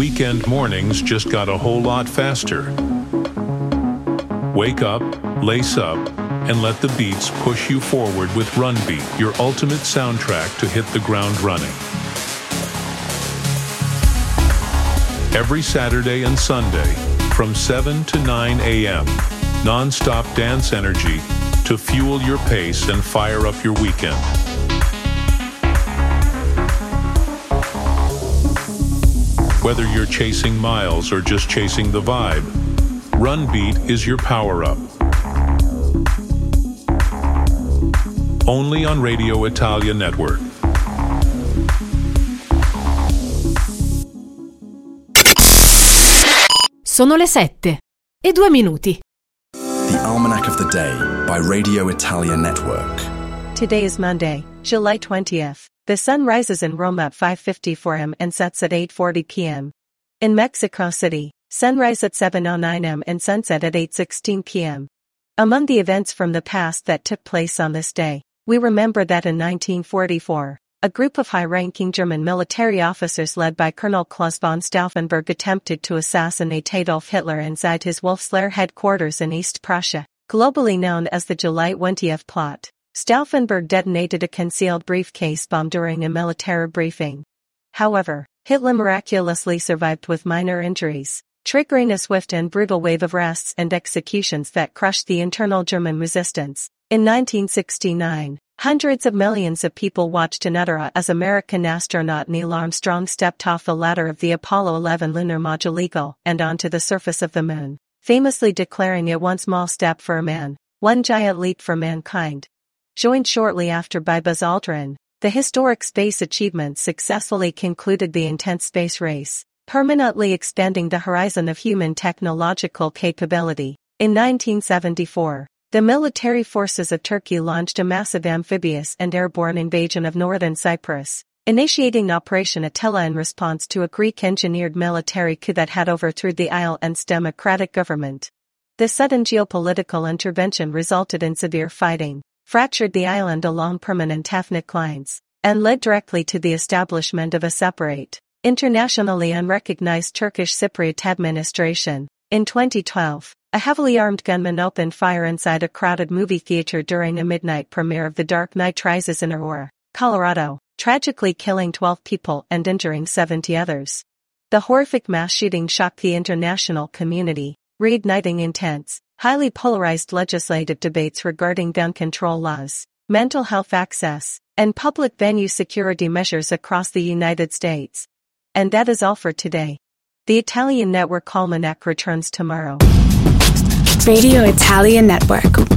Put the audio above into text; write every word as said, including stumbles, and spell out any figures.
Weekend mornings just got a whole lot faster. Wake up, lace up, and let the beats push you forward with Run Beat, your ultimate soundtrack to hit the ground running. Every Saturday and Sunday, from seven to nine a.m., non-stop dance energy to fuel your pace and fire up your weekend. Whether you're chasing miles or just chasing the vibe, Run Beat is your power-up. Only on Radio Italia Network. Sono le sette e due minuti. The Almanac of the Day by Radio Italia Network. Today is Monday, July twentieth. The sun rises in Rome at five fifty-four a.m. and sets at eight forty p.m. In Mexico City, sunrise at seven oh nine a.m. and sunset at eight sixteen p.m. Among the events from the past that took place on this day, we remember that in nineteen forty-four, a group of high-ranking German military officers led by Colonel Klaus von Stauffenberg attempted to assassinate Adolf Hitler inside his Wolfslair headquarters in East Prussia, globally known as the July twentieth plot. Stauffenberg detonated a concealed briefcase bomb during a military briefing. However, Hitler miraculously survived with minor injuries, triggering a swift and brutal wave of arrests and executions that crushed the internal German resistance. In nineteen sixty-nine, hundreds of millions of people watched in utter awe as American astronaut Neil Armstrong stepped off the ladder of the Apollo eleven lunar module Eagle and onto the surface of the moon, famously declaring it one small step for a man, one giant leap for mankind. Joined shortly after by Buzz Aldrin, the historic space achievement successfully concluded the intense space race, permanently expanding the horizon of human technological capability. In nineteen seventy-four, the military forces of Turkey launched a massive amphibious and airborne invasion of northern Cyprus, initiating Operation Attila in response to a Greek-engineered military coup that had overthrown the island's democratic government. The sudden geopolitical intervention resulted in severe fighting, fractured the island along permanent ethnic lines, and led directly to the establishment of a separate, internationally unrecognized Turkish Cypriot administration. In twenty twelve, a heavily armed gunman opened fire inside a crowded movie theater during a midnight premiere of The Dark Knight Rises in Aurora, Colorado, tragically killing twelve people and injuring seventy others. The horrific mass shooting shocked the international community, reigniting intense, highly polarized legislative debates regarding gun control laws, mental health access, and public venue security measures across the United States. And that is all for today. The Italian Network Almanac returns tomorrow. Radio Italia Network.